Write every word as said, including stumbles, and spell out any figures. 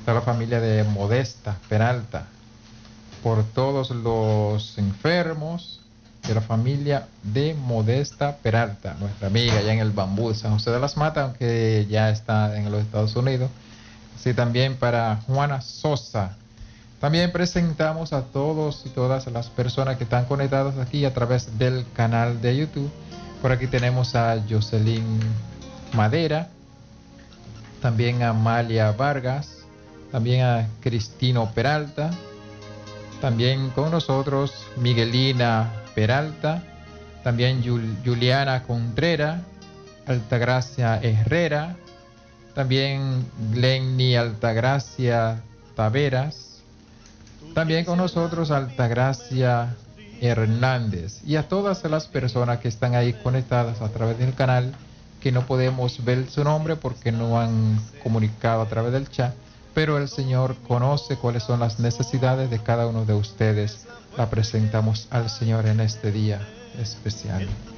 toda la familia de Modesta Peralta, por todos los enfermos de la familia de Modesta Peralta, nuestra amiga allá en el Bambú de San José de las Matas, aunque ya está en los Estados Unidos. Así también para Juana Sosa. También presentamos a todos y todas las personas que están conectadas aquí a través del canal de YouTube. Por aquí tenemos a Jocelyn Madera, también a Amalia Vargas, también a Cristino Peralta, también con nosotros Miguelina Peralta, también Jul- Juliana Contreras, Altagracia Herrera, también Glenny Altagracia Taveras, también con nosotros Altagracia Hernández, y a todas las personas que están ahí conectadas a través del canal, que no podemos ver su nombre porque no han comunicado a través del chat, pero el Señor conoce cuáles son las necesidades de cada uno de ustedes. La presentamos al Señor en este día especial.